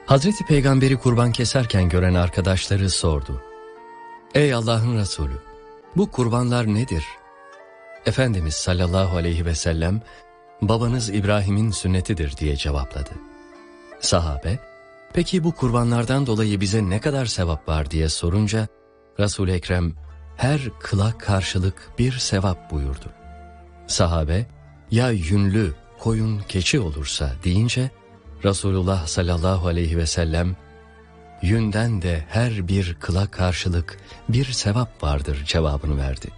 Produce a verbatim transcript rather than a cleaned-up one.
Hazreti Peygamber'i kurban keserken gören arkadaşları sordu. Ey Allah'ın Resulü, bu kurbanlar nedir? Efendimiz sallallahu aleyhi ve sellem, babanız İbrahim'in sünnetidir diye cevapladı. Sahabe, peki bu kurbanlardan dolayı bize ne kadar sevap var diye sorunca, Resul-i Ekrem her kıla karşılık bir sevap buyurdu. Sahabe, ya yünlü, koyun, keçi olursa deyince, Resulullah sallallahu aleyhi ve sellem, yünden de her bir kıla karşılık bir sevap vardır cevabını verdi.